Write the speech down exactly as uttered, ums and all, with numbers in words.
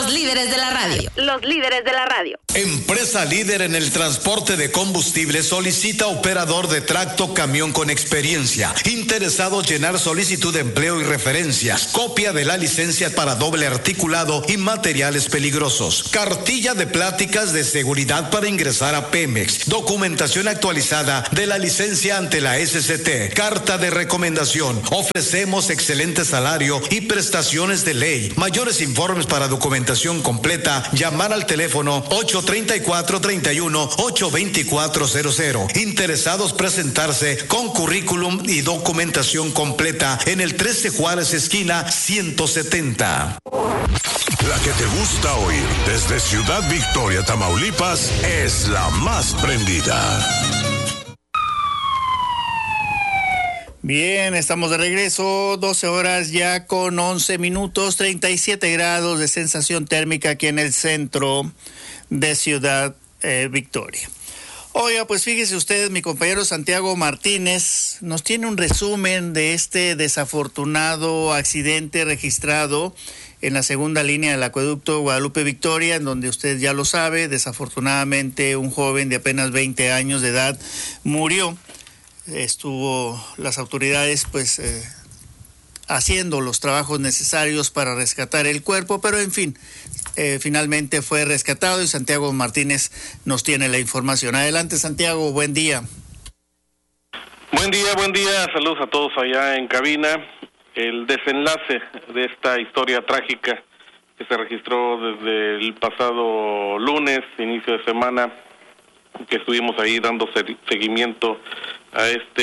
Los líderes de la radio. Los líderes de la radio. Empresa líder en el transporte de combustible solicita operador de tracto camión con experiencia. Interesados llenar solicitud de empleo y referencias. Copia de la licencia para doble articulado y materiales peligrosos. Cartilla de pláticas de seguridad para ingresar a Pemex. Documentación actualizada de la licencia ante la S C T. Carta de recomendación. Ofrecemos excelente salario y prestaciones de ley. Mayores informes para documentación completa. Llamar al teléfono ocho treinta y cuatro, treinta y uno, ocho veinticuatro cero cero. Interesados presentarse con currículum y documentación completa en el trece Juárez esquina ciento setenta. La que te gusta oír desde Ciudad Victoria, Tamaulipas, es la más prendida. Bien, estamos de regreso, doce horas ya con once minutos, treinta y siete grados de sensación térmica aquí en el centro de Ciudad eh, Victoria. Oiga, pues fíjese usted, mi compañero Santiago Martínez nos tiene un resumen de este desafortunado accidente registrado en la segunda línea del acueducto Guadalupe Victoria, en donde usted ya lo sabe, desafortunadamente un joven de apenas veinte años de edad murió. Estuvo las autoridades pues eh, haciendo los trabajos necesarios para rescatar el cuerpo, pero en fin, eh, finalmente fue rescatado y Santiago Martínez nos tiene la información. Adelante, Santiago, buen día. Buen día, buen día, saludos a todos allá en cabina. El desenlace de esta historia trágica que se registró desde el pasado lunes, inicio de semana, que estuvimos ahí dando seguimiento a este